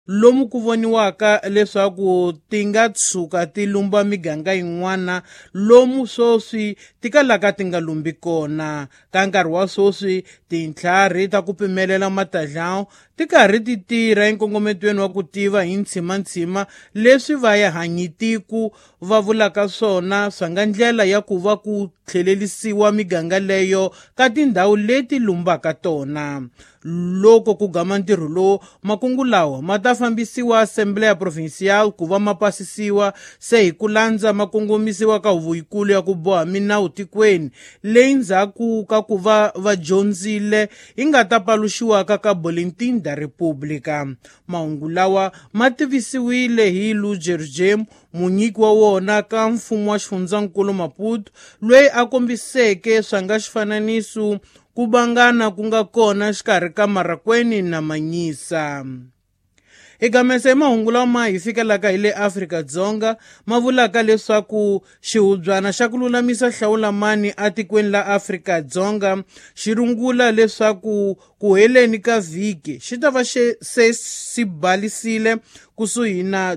lomu ku voniwaka leswaku ti nga tshuka ti lumba miganga yin'wana lomu swoswi ti kalaka ti nga lumbi kona. Ka nkarhi wa swoswi tintlhari ta ku pimelela matadlawu ti karhi ti tirha enkongometweni wa ku tiva hi ntshimantshima leswi va ya hanyitiku va vulaka swona swa nga ndlela ya ku va ku tlhelelisiwa miganga leyo ka tindhawu leti lumbaka tona. Loko ku gama ntirho lowu, makungu lawa ma ta fambisiwa Assembleya Provincial ku va ma pasisiwa se hi ku landza makongomisiwa ka huvo yikulu ya ku boha minawu tikweni leyi ndzhaku ka ku va vadyondzile yi nga ta paluxiwaka ka Bulletin da República. Mahungu lawa ma tivisiwile hi Lou Jerjem, munyiki wa wona ka mfumo wa xifundzankulu Maputo, loyi a kombiseke swa nga xifananiso ku bangana ku nga kona xikarhi ka Marakweni na Manyisa. Eka mese mahungu lama hi fikelaka hi le Afrika-Dzonga ma vulaka leswaku xihubyana xa ku lulamisa hlawulamani atikweni la Afrika-Dzonga xi rungula leswaku ku heleni ka vhiki xi ta va se balisile kusuhi na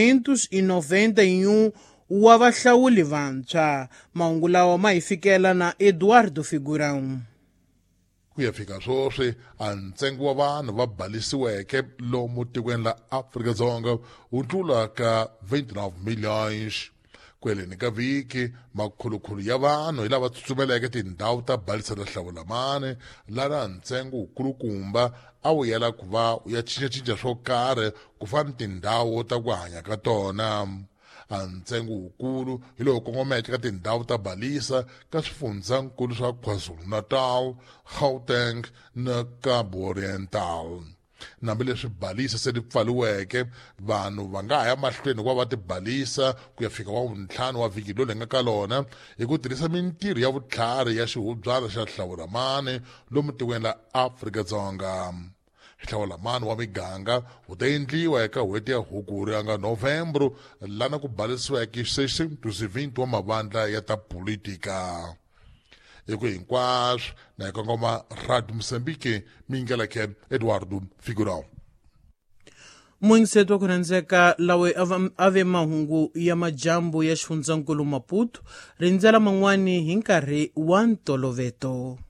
291 wa vahlawuli vantshwa. Mahungu lawa ma hi fikela na Eduardo Figurão. Ku ya fika swoswi a ntsengo wa vanhu va balisiweke lomu tikweni la Afrika-Dzonga wu tlula ka 29 milhões. Ku heleni ka vhiki makhulukhulu ya vanhu hi lava tsutsumeleke tindhawu ta baliselo hlawulamani lana ntsengo wukulukumba a wu yela ku va u ya cincacinca swo karhi ku fana tindhawu ta ku hanya ka tona. A ntsengo wukulu hi lowu kongomeke ka tindhawu ta balisa ka swifundzankulu swa KwaZulu-Natal, Gauteng na Cabo Oriental. Nambileswi balisa se ti pfaliweke, vanhu va nga ha ya mahlweni ku va ti balisa ku ya fika wa vuntlhanu wa vhiki lowu hi nga ka lona hi ku tirhisa mintirho ya vutlhari ya xihubyana xa hlawulamani lomu tikweni la Afrika-Dzonga. Hlawulamani wa miganga wu ta endliwa eka n'hweti ya Hukuri anga Novembro lana ku balisiweke 620 wa mavandla ya ta politika. Eku hinkwaswo na hi kongoma Radio Mozambique mingeleke Eduardo Figurão. Muingiseto wa ku rhandzeka lawe ave mahungu ya majambu ya xifundzankulu Maputo, rindzela man'wani hi nkarhi wa ntolovelo.